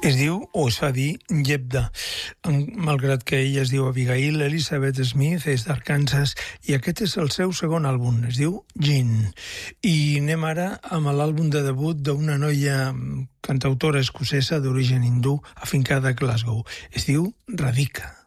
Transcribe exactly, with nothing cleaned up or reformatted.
Es diu, o es fa dir, Yebda. Malgrat que ella es diu Abigail, Elizabeth Smith és d'Arkansas i aquest és el seu segon àlbum, es diu Jean. I anem ara amb l'àlbum de debut d'una noia cantautora escocesa d'origen hindú afincada a Glasgow. Es diu Radhika.